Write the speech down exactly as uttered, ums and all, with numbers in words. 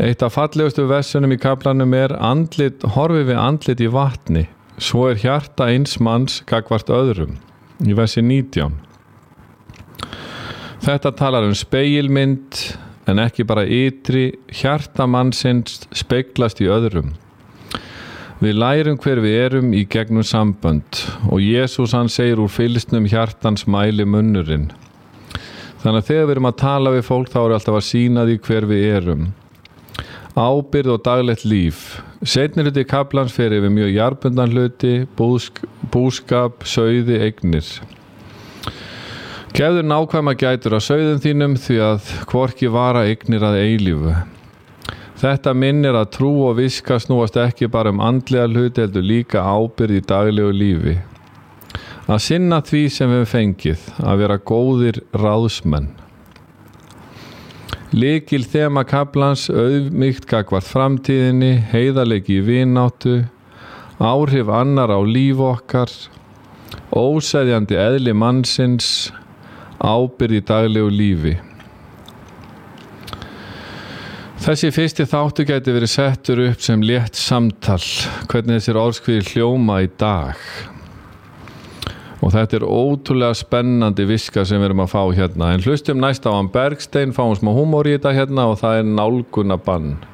Eitt af fallegustu versunum í kaflanum er andlit, horfi við andlit í vatni, svo er hjarta eins manns gagvart öðrum, í versi nítján. Þetta talar um spegilmynd, en ekki bara ytri, hjarta mannsins speglast í öðrum. Við lærum hver við erum í gegnum sambönd og Jesús hann segir úr fylgsnum hjartans mæli munnurinn. Þannig að þegar við erum að tala við fólk þá er alltaf að sýna því hver við erum. Ábyrgð og daglegt líf. Seinni hluti kaflans fer yfir mjög jarðbundna hluti, búsk, búskap, sauði, eignir. Gefðu nákvæma gætur á sauðum þínum því að hvorki vara eignir að eilífu. Þetta minnir að trú og viska snúast ekki bara um andlega hluti heldur líka ábyrgð í daglegu lífi. Að sinna því sem við fengið, að vera góðir ráðsmenn. Lykil þema kaflans auðmýkt gagnvart framtíðinni, heiðarleiki í vináttu, áhrif annar á líf okkar, óseðjandi eðli mannsins, ábyrgð í daglegu lífi. Þessi fyrsti þáttur gæti verið settur upp sem létt samtal, hvernig þessir orðskvíðir hljóma í dag. Og þetta er ótrúlega spennandi viska sem við erum að fá hérna. En hlustum næst á hann Bergstein, fáum smá húmor í þetta hérna og það er nálgunarbann.